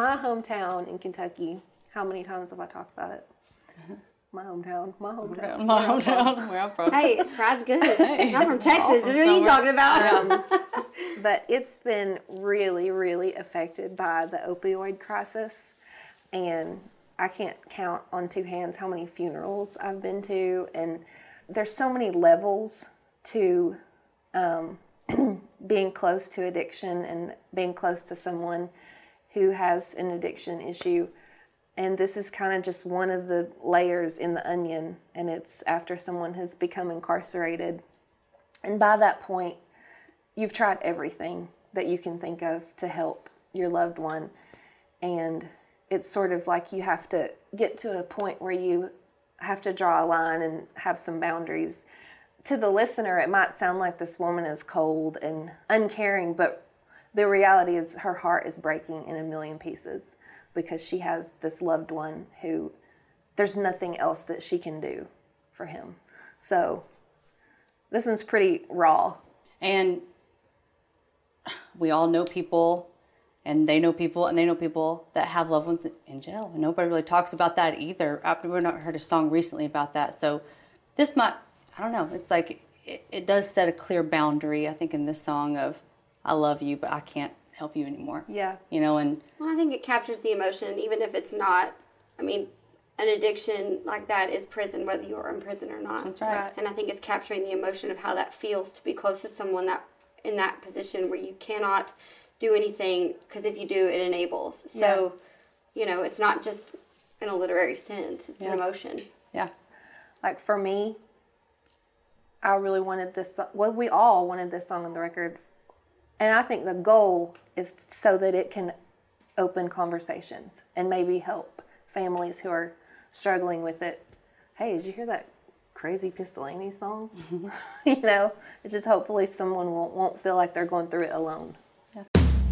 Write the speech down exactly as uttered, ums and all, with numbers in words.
my hometown in Kentucky, how many times have I talked about it? My hometown, my hometown. My hometown, where I'm from. Hey, pride's good. Hey, I'm from Texas. awesome. What are you talking about? Um, but it's been really, really affected by the opioid crisis. And I can't count on two hands how many funerals I've been to. And there's so many levels to um, being close to addiction and being close to someone who has an addiction issue. And this is kind of just one of the layers in the onion, and it's after someone has become incarcerated. And by that point, you've tried everything that you can think of to help your loved one. And it's sort of like you have to get to a point where you have to draw a line and have some boundaries. To the listener, it might sound like this woman is cold and uncaring, but the reality is her heart is breaking in a million pieces, because she has this loved one who there's nothing else that she can do for him. So this one's pretty raw. And we all know people, and they know people, and they know people that have loved ones in jail. And nobody really talks about that either. We've not heard a song recently about that. So this might, I don't know, it's like it, it does set a clear boundary, I think, in this song of, I love you, but I can't help you anymore. Yeah. You know, and Well, I think it captures the emotion, even if it's not, I mean, an addiction like that is prison, whether you're in prison or not. that's right. Right. And I think it's capturing the emotion of how that feels to be close to someone that in that position where you cannot do anything, because if you do, it enables. So, you know, it's not just in a literary sense, it's Yeah. an emotion. Yeah. Like for me, I really wanted this, so- well, we all wanted this song on the record. And I think the goal is so that it can open conversations and maybe help families who are struggling with it. Hey, did you hear that crazy Pistolini song? You know, it's just hopefully someone won't, won't feel like they're going through it alone.